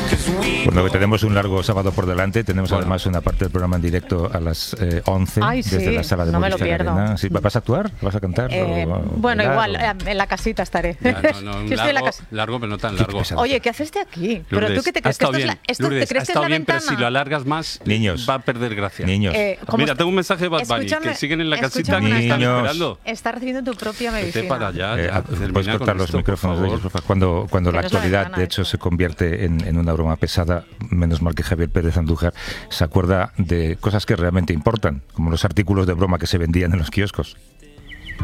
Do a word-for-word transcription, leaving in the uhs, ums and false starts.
Bueno, que tenemos un largo sábado por delante. Tenemos bueno. además una parte del programa en directo a las eh, once. Ay, desde sí, la sala de no me lo Movistar pierdo. Arena. ¿Sí? ¿Vas a actuar? ¿Vas a cantar? Eh, o, o bueno, bailar, igual, o... en la casita estaré. Ya, no, no, Yo largo, estoy en la casa. largo, pero no tan largo. Oye, ¿qué haces de aquí? Lourdes, ¿Pero tú qué te crees? ¿Que esto bien? es la, esto, Lourdes, ¿te crees ha que es estado la bien, ventana? pero si lo alargas más, Niños. va a perder gracia. Niños. Eh, Mira, está? tengo un mensaje de Bad Bunny, Escúchame, que siguen en la casita, escúchame que una están Niños. esperando. Está recibiendo tu propia medicina. Vete para allá, Eh, ya, puedes termina cortar con los esto, micrófonos por de favor. ellos, por favor. Cuando, cuando Que la no es la actualidad, ventana, de hecho, eso. se convierte en, en una broma pesada, menos mal que Javier Pérez Andújar se acuerda de cosas que realmente importan, como los artículos de broma que se vendían en los kioscos.